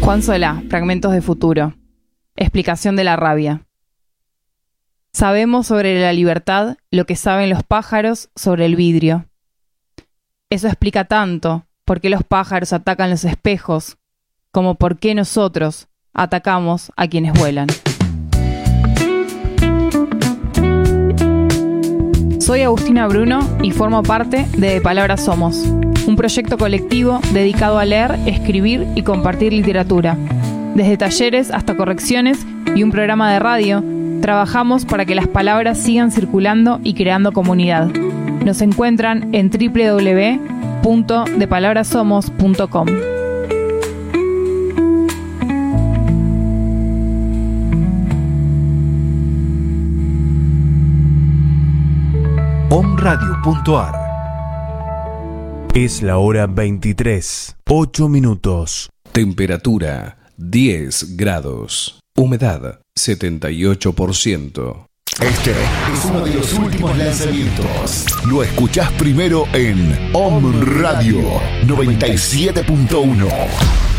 Juan Solá, Fragmentos de Futuro. Explicación de la rabia. Sabemos sobre la libertad lo que saben los pájaros sobre el vidrio. Eso explica tanto por qué los pájaros atacan los espejos, como por qué nosotros atacamos a quienes vuelan. Soy Agustina Bruno y formo parte de Palabras Somos, un proyecto colectivo dedicado a leer, escribir y compartir literatura. Desde talleres hasta correcciones y un programa de radio, trabajamos para que las palabras sigan circulando y creando comunidad. Nos encuentran en www.depalabrasomos.com. Omradio.ar. Es la hora 23, 8 minutos. Temperatura 10 grados. Humedad 78%. Este es uno de los últimos lanzamientos. Lo escuchás primero en Om Radio 97.1.